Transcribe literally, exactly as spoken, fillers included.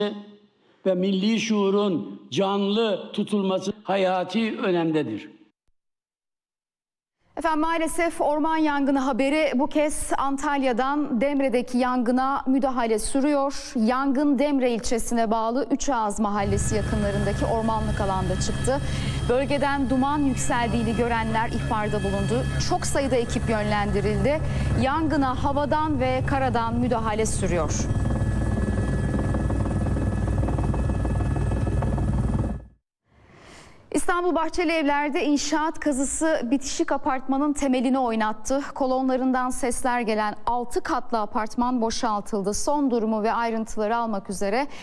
ve milli şuurun canlı tutulması hayati önemdedir. Efendim maalesef orman yangını haberi bu kez Antalya'dan. Demre'deki yangına müdahale sürüyor. Yangın Demre ilçesine bağlı Üçağız Mahallesi yakınlarındaki ormanlık alanda çıktı. Bölgeden duman yükseldiğini görenler ihbarda bulundu. Çok sayıda ekip yönlendirildi. Yangına havadan ve karadan müdahale sürüyor. İstanbul Bahçelievler'de inşaat kazısı bitişik apartmanın temelini oynattı. Kolonlarından sesler gelen altı katlı apartman boşaltıldı. Son durumu ve ayrıntıları almak üzere